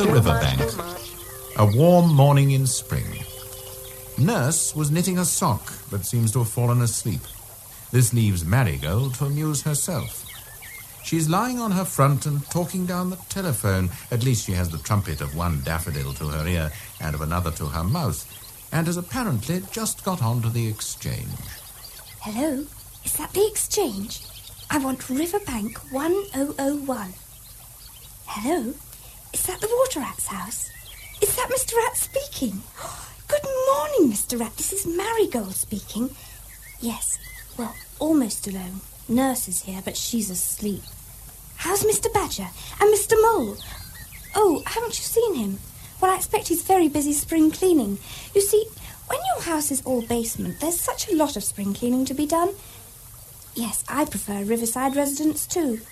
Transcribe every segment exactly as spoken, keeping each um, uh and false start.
riverbank. A warm morning in spring. Nurse was knitting a sock, but seems to have fallen asleep. This leaves Marigold to amuse herself. She's lying on her front and talking down the telephone. At least she has the trumpet of one daffodil to her ear and of another to her mouth, and has apparently just got on to the exchange. Hello? Is that the exchange? I want Riverbank one oh oh one. Hello? Is that the Water Rat's house? Is that Mister Rat speaking? Good morning, Mister Rat. This is Marigold speaking. Yes, well, almost alone. Nurse is here, but she's asleep. How's Mister Badger and Mister Mole? Oh, haven't you seen him? Well, I expect he's very busy spring cleaning. You see, when your house is all basement, there's such a lot of spring cleaning to be done. Yes, I prefer riverside residence too.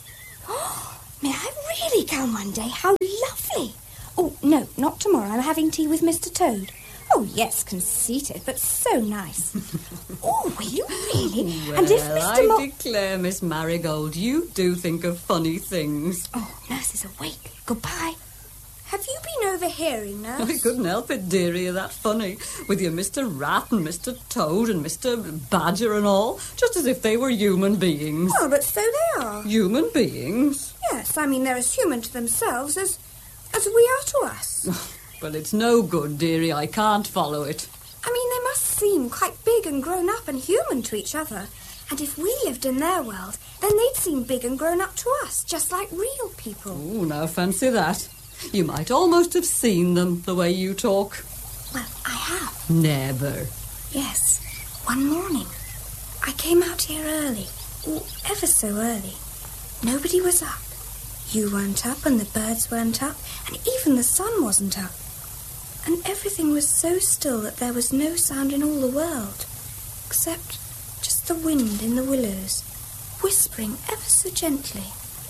Oh, may I really come one day? How lovely! Oh, no, not tomorrow. I'm having tea with Mister Toad. Oh, yes, conceited, but so nice. Oh, will you really? Well, and if Mister I Mo- declare, Miss Marigold, you do think of funny things. Oh, Nurse is awake. Goodbye. Have you been overhearing, Nurse? I couldn't help it, dearie, you're that funny. With your Mister Rat and Mister Toad and Mister Badger and all, just as if they were human beings. Oh, but so they are. Human beings? Yes, I mean, they're as human to themselves as, as we are to us. Well, it's no good, dearie, I can't follow it. I mean, they must seem quite big and grown up and human to each other. And if we lived in their world, then they'd seem big and grown up to us, just like real people. Oh, now fancy that. You might almost have seen them, the way you talk. Well, I have. Never. Yes, one morning. I came out here early, oh, ever so early. Nobody was up. You weren't up and the birds weren't up, and even the sun wasn't up. And everything was so still that there was no sound in all the world, except just the wind in the willows, whispering ever so gently.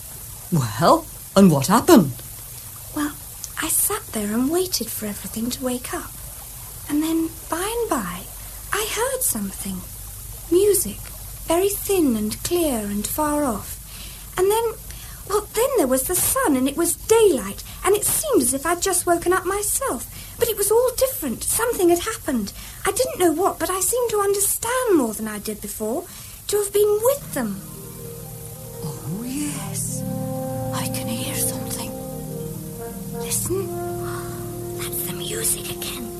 Well, and what happened? Well, I sat there and waited for everything to wake up. And then, by and by, I heard something. Music, very thin and clear and far off. And then, well, then there was the sun, and it was daylight, and it seemed as if I'd just woken up myself. But it was all different. Something had happened. I didn't know what, but I seemed to understand more than I did before, to have been with them. Oh, yes. I can hear something. Listen. That's the music again.